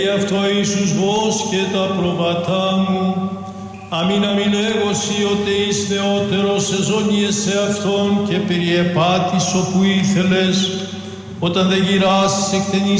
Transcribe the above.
Γι' αυτό Ιησούς βος και τα προβατά μου, αμήν αμήν έγωση ότι εις νεότερος εζώνιες σε αυτόν και περιεπάτης όπου ήθελες, όταν δεν γυράσεις εκτενείς